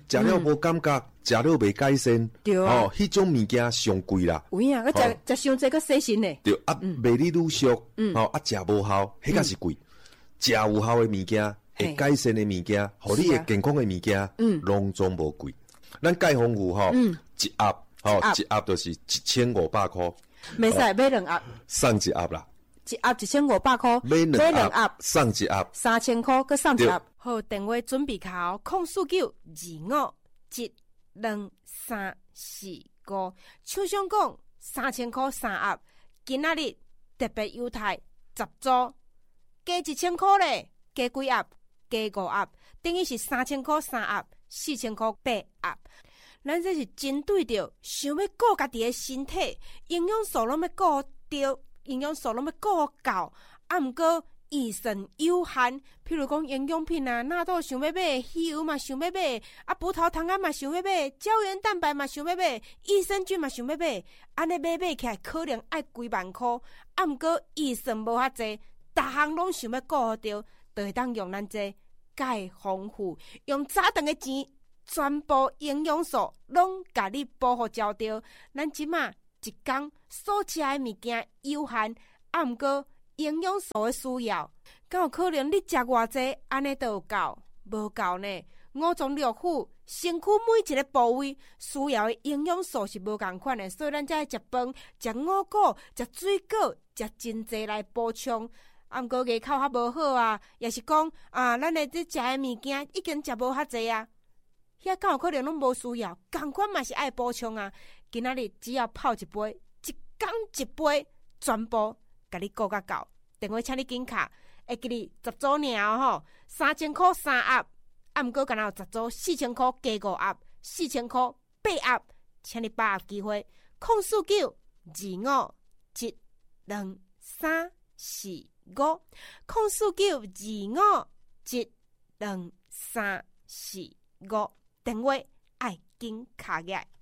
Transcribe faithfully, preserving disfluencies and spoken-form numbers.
食了无感觉，食了袂改善， 对啊， 哦，迄种物件上贵啦。 有影，佮食食伤济，佮洗身呢。 对啊，卖你愈俗，哦啊，食无效，迄个是贵。食有效的物件，会改善的物件，互你会健康的物件，拢总无贵。咱钙丰富吼，一盒吼，一盒就是一千五百块。 袂使买两盒， 送一盒啦。 一盒一千五百块， 买两盒送一盒， 三千块佮送一盒。好，电话准备好，空四九二五一两三四五。厂商讲三千块三盒，今仔日特别优待十组，加一千块咧，加几盒？加五盒，等于是三千块三盒，四千块八盒。咱这是针对着想要顾家己的身体，营养素拢要顾着，营养素拢要顾够，啊毋过预算有限。譬如讲营养品啊，纳豆想要买，鱼油嘛想要买，啊葡萄糖胺嘛想要买，胶原蛋白嘛想要买，益生菌嘛想要买，安尼买买起来可能爱几万块，啊毋过预算无遐济，逐项拢想要顾着，就会当用咱这钙丰富，用早顿的钱。全部营养素拢甲你保护照着，咱即马一工所食的物件有限，啊毋过营养素的需要，敢有可能你食偌济，安尼都有够？无够呢？五脏六腑、身躯每一个部位需要的营养素是无共款的，所以咱才会食饭、食五谷、食水果、食真济来补充。啊毋过牙口较无好啊，也是讲啊，咱的这食的物件已经食无遐济啊。遐敢有可能拢无需要，同款嘛是爱补充啊。今仔日只要泡一杯，一工一杯，全部甲你顾甲够。电话请你紧卡，会记你十组尔吼，三千块三盒，啊毋过敢若有十组四千块加五盒，四千块八盒，请你把握机会，空四九二五一两三四五，空四九二五一两三四五。电话爱紧卡起来。